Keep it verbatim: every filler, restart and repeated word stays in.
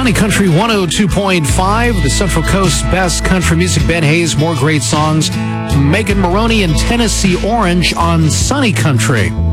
Sunny Country one oh two point five, the Central Coast's best country music. Ben Hayes, more great songs. Megan Maroney and Tennessee Orange on Sunny Country.